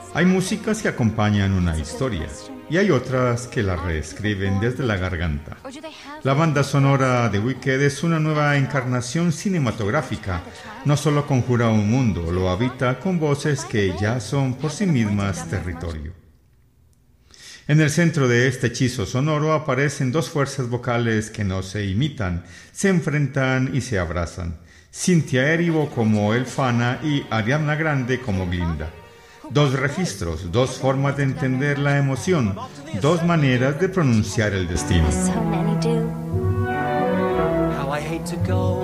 Hay músicas que acompañan una historia y hay otras que la reescriben desde la garganta. La banda sonora de Wicked es una nueva encarnación cinematográfica. No solo conjura un mundo, lo habita con voces que ya son por sí mismas territorio. En el centro de este hechizo sonoro aparecen dos fuerzas vocales que no se imitan, se enfrentan y se abrazan. Cynthia Erivo como Elfana y Ariana Grande como Glinda. Dos registros, dos formas de entender la emoción, dos maneras de pronunciar el destino.